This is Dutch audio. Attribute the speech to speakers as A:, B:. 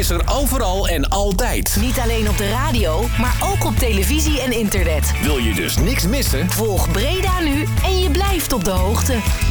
A: is er overal en altijd.
B: Niet alleen op de radio, maar ook op televisie en internet.
A: Wil je dus niks missen?
B: Volg Breda Nu en je blijft op de hoogte.